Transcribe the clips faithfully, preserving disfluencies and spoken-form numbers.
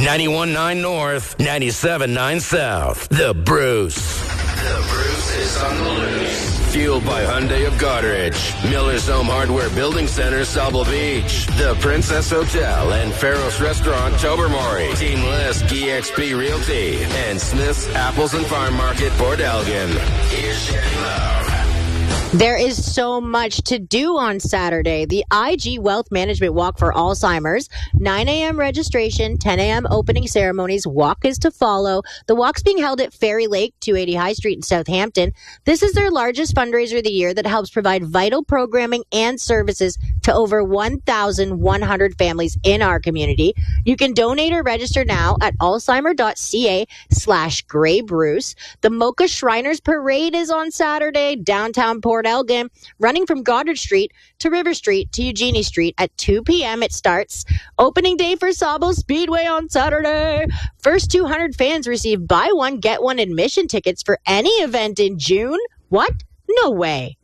ninety-one point nine North, ninety-seven point nine South. The Bruce. The Bruce is on the loose. Fueled by Hyundai of Goderich, Miller's Home Hardware Building Center, Sauble Beach, The Princess Hotel and Faros Restaurant, Tobermory, Team List, E X P Realty, and Smith's Apples and Farm Market, Port Elgin. Here's Shanny Love. There is so much to do on Saturday. The I G Wealth Management Walk for Alzheimer's. nine a.m. registration, ten a.m. opening ceremonies. Walk is to follow. The walk's being held at Ferry Lake, two eighty High Street in Southampton. This is their largest fundraiser of the year that helps provide vital programming and services to over one thousand one hundred families in our community. You can donate or register now at alzheimer.ca slash Grey Bruce. The Mocha Shriners Parade is on Saturday, downtown Port Elgin, running from Goddard Street to River Street to Eugenie Street at two p.m. it starts. Opening day for Sauble Speedway on Saturday. First two hundred fans receive buy one, get one admission tickets for any event in June. What? No way.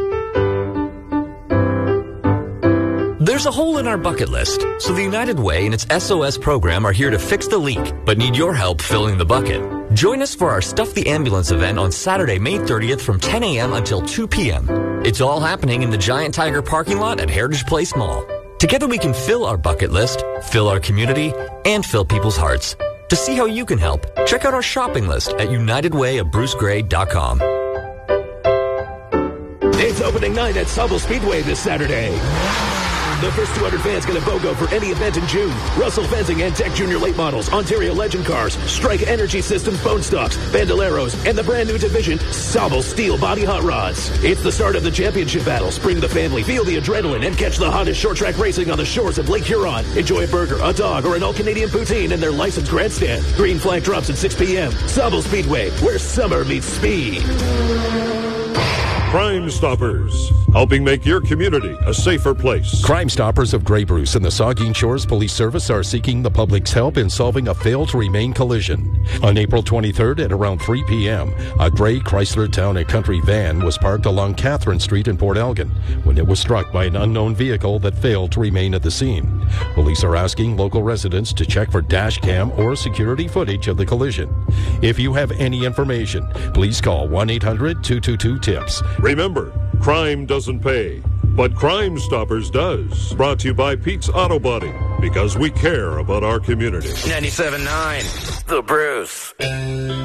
There's a hole in our bucket list, so the United Way and its S O S program are here to fix the leak, but need your help filling the bucket. Join us for our Stuff the Ambulance event on Saturday, May thirtieth from ten a.m. until two p.m. It's all happening in the Giant Tiger parking lot at Heritage Place Mall. Together we can fill our bucket list, fill our community, and fill people's hearts. To see how you can help, check out our shopping list at united way of bruce gray dot com. It's opening night at Sauble Speedway this Saturday. The first two hundred fans get a BOGO for any event in June. Russell Fencing and Tech Junior Late Models, Ontario Legend Cars, Strike Energy Systems Bone Stocks, Bandoleros, and the brand new division, Sauble Steel Body Hot Rods. It's the start of the championship battles. Bring the family, feel the adrenaline, and catch the hottest short track racing on the shores of Lake Huron. Enjoy a burger, a dog, or an all-Canadian poutine in their licensed grandstand. Green flag drops at six p.m. Sauble Speedway, where summer meets speed. Crime Stoppers, helping make your community a safer place. Crime Stoppers of Grey Bruce and the Saugeen Shores Police Service are seeking the public's help in solving a failed-to-remain collision. On April twenty-third at around three p.m., a gray Chrysler Town and Country van was parked along Catherine Street in Port Elgin when it was struck by an unknown vehicle that failed to remain at the scene. Police are asking local residents to check for dash cam or security footage of the collision. If you have any information, please call one eight hundred two two two TIPS. Remember, crime doesn't pay, but Crime Stoppers does. Brought to you by Pete's Auto Body, because we care about our community. ninety-seven point nine, The Bruce.